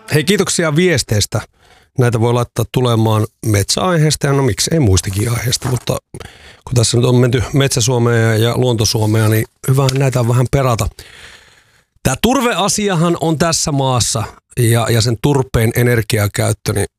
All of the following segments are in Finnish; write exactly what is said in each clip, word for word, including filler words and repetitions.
Hei, kiitoksia viesteistä. Näitä voi laittaa tulemaan metsäaiheesta ja no miksi ei muistakin aiheesta, mutta kun tässä nyt on menty Metsäsuomea ja Luontosuomea, niin hyvä näitä on vähän perata. Tämä turveasiahan on tässä maassa ja, ja sen turpeen energiakäyttö, niin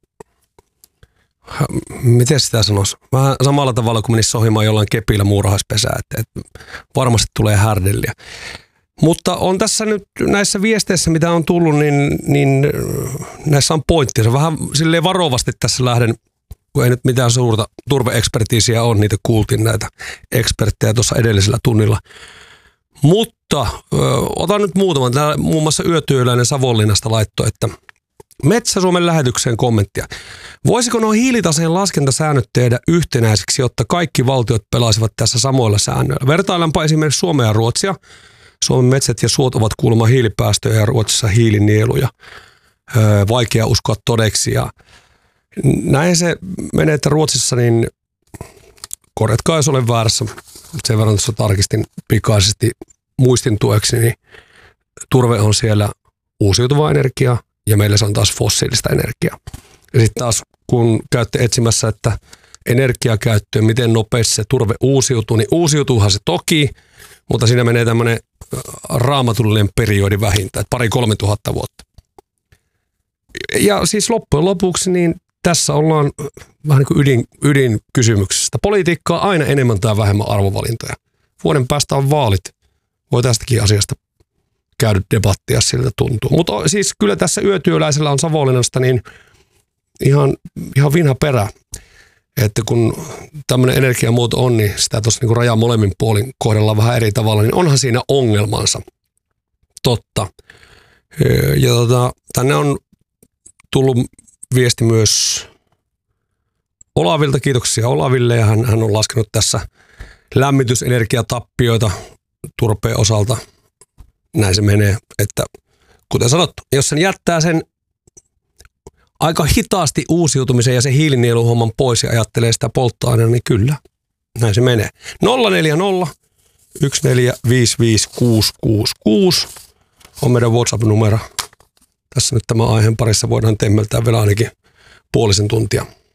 miten sitä sanoisi? Vähän samalla tavalla kuin menisi sohimaan jollain kepillä muurahaispesää, että, että varmasti tulee härdelliä. Mutta on tässä nyt näissä viesteissä, mitä on tullut, niin, niin näissä on pointtia. Vähän silleen varovasti tässä lähden, kun ei nyt mitään suurta turve-ekspertiisiä ole, niitä kuultiin näitä eksperttejä tuossa edellisellä tunnilla. Mutta ö, otan nyt muutaman. Täällä muun muassa Yötyöläinen Savonlinnasta laittoi, että Metsä-Suomen lähetykseen kommenttia. Voisiko nuo hiilitaseen laskentasäännöt tehdä yhtenäisiksi, jotta kaikki valtiot pelaisivat tässä samoilla säännöillä? Vertaillaanpa esimerkiksi Suomea ja Ruotsia. Suomen metsät ja suot ovat kuulemma hiilipäästöjä ja Ruotsissa hiilinieluja. Öö, vaikea uskoa todeksi. Ja näin se menee, että Ruotsissa, niin korjatkaa jos olen väärässä, sen verran tuossa tarkistin pikaisesti muistin tueksi, niin turve on siellä uusiutuvaa energiaa ja meillä se on taas fossiilista energiaa. Ja sitten taas kun käytte etsimässä, että energiakäyttöön, miten nopeasti se turve uusiutuu, niin uusiutuuhan se toki, mutta siinä menee tämmöinen raamatullinen periodi vähintään, että pari kolme tuhatta vuotta. Ja siis loppujen lopuksi niin tässä ollaan vähän niin kuin ydin, ydinkysymyksestä. Politiikkaa aina enemmän tai vähemmän arvovalintoja. Vuoden päästä on vaalit. Voi tästäkin asiasta käydä debattia, siltä tuntuu. Mutta siis kyllä tässä Yötyöläisellä on Savonlinnasta niin ihan, ihan vinha perä. Että kun tämmöinen energiamuoto on, niin sitä tuossa niin rajan molemmin puolin kohdellaan vähän eri tavalla, niin onhan siinä ongelmansa. Totta. Ja tota, tänne on tullut viesti myös Olavilta. Kiitoksia Olaville. Ja hän, hän on laskenut tässä lämmitysenergiatappioita turpeen osalta. Näin se menee, että kuten sanottu, jos sen jättää sen aika hitaasti uusiutumisen ja se hiilinieluhomman pois ja ajattelee sitä polttoaineena, niin kyllä, näin se menee. nolla neljä nolla yksi neljä viisi viisi kuusi kuusi kuusi on meidän WhatsApp-numero. Tässä nyt tämän aiheen parissa voidaan temmeltää vielä ainakin puolisen tuntia.